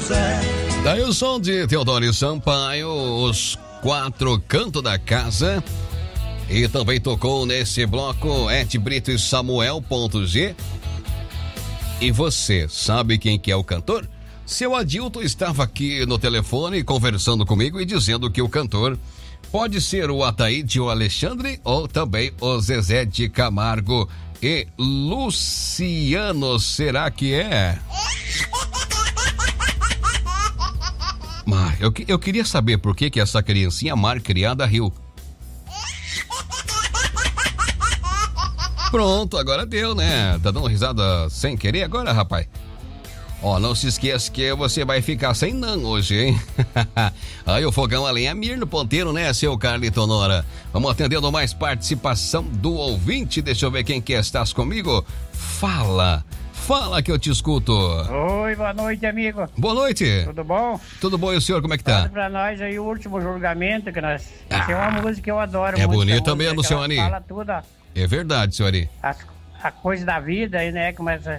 José. Daí o som de Teodoro Sampaio, Os Quatro Cantos da Casa. E também tocou nesse bloco Ed Brito e Samuel.g. E você sabe quem que é o cantor? Seu Adilton estava aqui no telefone conversando comigo e dizendo que o cantor pode ser o Ataíde ou Alexandre ou também o Zezé de Camargo e Luciano. Será que é? Mas eu queria saber por que essa criancinha mal criada riu. Pronto, agora deu, né? Tá dando risada sem querer agora, rapaz? Ó, não se esqueça que você vai ficar sem não hoje, hein? Aí o fogão a lenha Mirno Ponteiro, né, seu Carlito Nora? Vamos atendendo mais participação do ouvinte. Deixa eu ver quem que estás comigo. Fala que eu te escuto. Oi, boa noite, amigo. Boa noite. Tudo bom? Tudo bom, e o senhor, como é que tá? Fala pra nós aí o último julgamento que nós... Tem uma música que eu adoro. É bonita mesmo, seu Ani. Fala tudo, ó. É verdade, senhor Ari. A coisa da vida aí, né?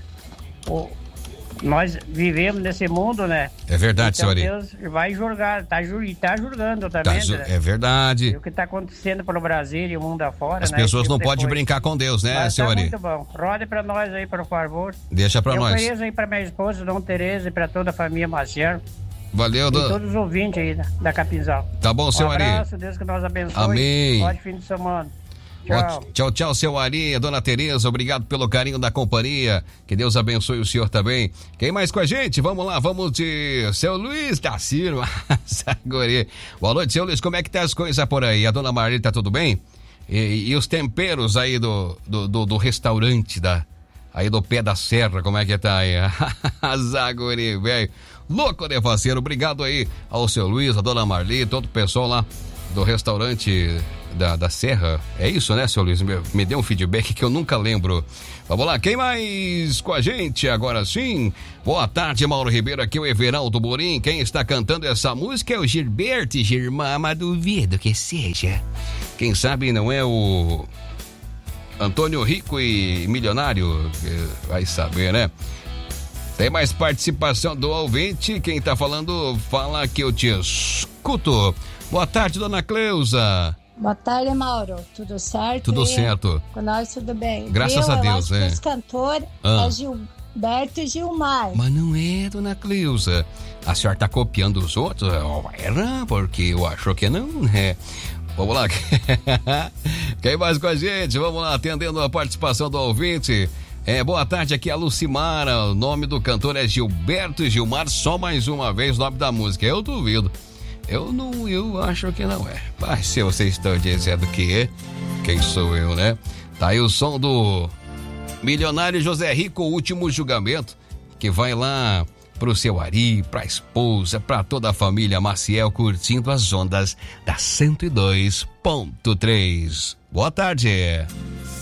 Nós vivemos nesse mundo, né? É verdade, então, senhor Ari. Deus vai julgar, tá julgando também. Né? É verdade. E o que tá acontecendo pelo Brasil e o mundo afora, As né? pessoas não podem brincar com Deus, né, senhor Ari? Muito bom. Rode pra nós aí, por favor. Deixa pra nós. Eu ofereço aí pra minha esposa, Dona Tereza, e pra toda a família Maciel. Valeu, E todos os ouvintes aí da Capinzal. Tá bom, seu Ari. Um abraço, Deus que nós abençoe. Amém. Pode fim de semana. Tchau. Tchau, seu Ari, Dona Tereza, obrigado pelo carinho da companhia, que Deus abençoe o senhor também. Quem mais com a gente? Vamos lá, vamos de seu Luiz da Silva. Boa noite, seu Luiz, como é que tá as coisas por aí? A Dona Marli tá tudo bem? E os temperos aí do restaurante aí do pé da serra, como é que tá aí? Zaguri, velho, louco de faceiro, obrigado aí ao seu Luiz, a Dona Marli, todo o pessoal lá do restaurante da Serra. É isso, né, seu Luiz? Me dê um feedback que eu nunca lembro. Vamos lá, quem mais com a gente? Agora sim. Boa tarde, Mauro Ribeiro, aqui é o Everaldo Borim. Quem está cantando essa música é o Gilberto Girmar, mas duvido que seja. Quem sabe não é o Antônio Rico e Milionário? Vai saber, né? Tem mais participação do ouvinte. Quem tá falando, fala que eu te escuto. Boa tarde, Dona Cleusa. Boa tarde, Mauro. Tudo certo? Tudo certo. Com nós tudo bem. Graças a Deus, eu acho que esse cantor é Gilberto Gilmar. Mas não é, Dona Cleusa. A senhora tá copiando os outros? Era, porque eu acho que não, né? Vamos lá. Quem mais com a gente? Vamos lá, atendendo a participação do ouvinte. Boa tarde, aqui é a Lucimara. O nome do cantor é Gilberto Gilmar. Só mais uma vez o nome da música. Eu duvido. Eu acho que não é. Mas se vocês estão dizendo que é, quem sou eu, né? Tá aí o som do Milionário José Rico, o último julgamento, que vai lá pro seu Ari, pra esposa, pra toda a família Maciel, curtindo as ondas da 102.3. Boa tarde.